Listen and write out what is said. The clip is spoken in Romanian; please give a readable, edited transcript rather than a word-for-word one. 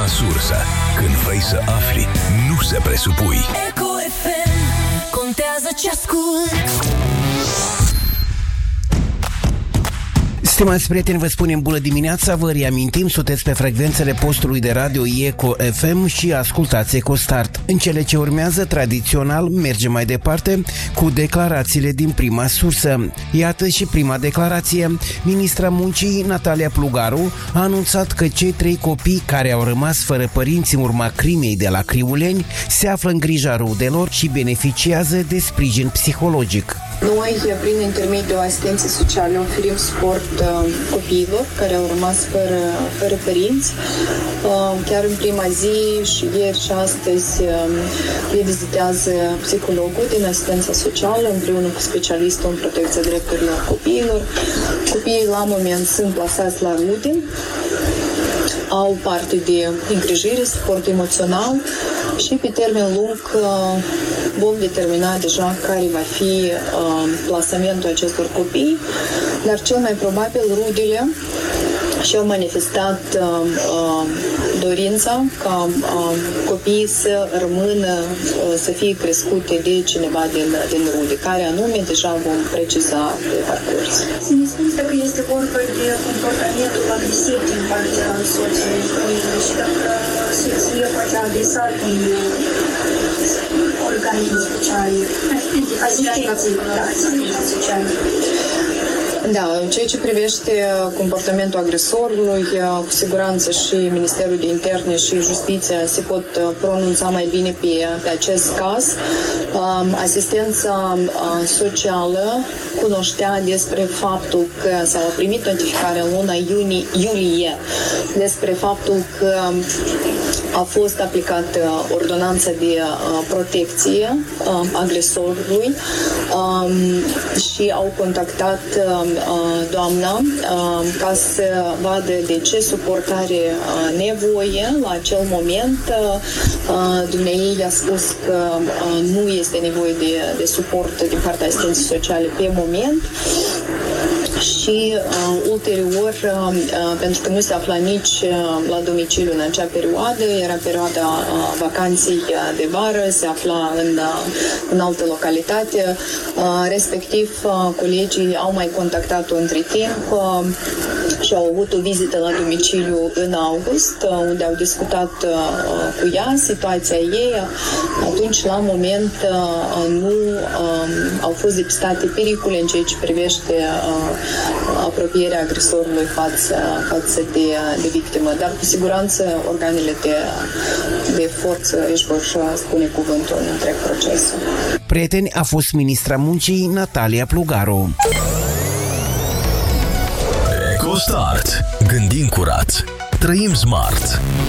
Prima sursă. Când vrei să afli, nu se presupui. Eco FM. Contează ce ascult. Stimați prieteni, vă spunem bună dimineața, vă reamintim, sunteți pe frecvențele postului de radio Eco FM și ascultați EcoStart. În cele ce urmează, tradițional, mergem mai departe cu declarațiile din prima sursă. Iată și prima declarație. Ministra Muncii, Natalia Plugaru, a anunțat că cei 3 copii care au rămas fără părinți în urma crimei de la Criuleni se află în grija rudelor și beneficiază de sprijin psihologic. Noi, prin intermediul asistenței sociale, oferim suport copiilor care au rămas fără părinți. Chiar în prima zi și ieri și astăzi le vizitează psihologul din asistența socială împreună cu specialistul în protecția drepturilor copiilor. Copiii la moment sunt plasați la rude, au parte de îngrijire, suport emoțional și pe termen lung vom determina deja care va fi plasamentul acestor copii, dar cel mai probabil rudele și-au manifestat dorința ca copiii să rămână, să fie crescute de cineva din rude, care anume deja vom preciza pe parcurs. Să ne spuneți dacă este vorba de comportamentul agresiv din partea soțului și dacă soția poate adresa în organisme speciale, asistenții sociale. Da, în ceea ce privește comportamentul agresorului, cu siguranță și Ministerul de Interne și Justiția se pot pronunța mai bine pe acest caz. Asistența socială cunoștea despre faptul că s-a primit notificarea în luna iulie despre faptul că a fost aplicată ordonanța de protecție agresorului și au contactat doamna ca să vadă de ce suport are nevoie la acel moment. Dumneavoastră i-a spus că nu este nevoie de suport din partea asistenței sociale pe moment și ulterior, pentru că nu se afla nici la domiciliu în acea perioadă, era perioada vacanței de vară, se afla în altă localitate, respectiv colegii au mai contactat-o între timp și au avut o vizită la domiciliu în august, unde au discutat cu ea situația ei. Atunci, la moment, nu au fost depistate pericole în ceea ce privește apropierea agresorului față de victimă, dar cu siguranță organele de forță își vor spune cuvântul în întreg procesul. Prieteni, a fost ministra Muncii Natalia Plugaru. EcoStart. Gândim curat. Trăim smart.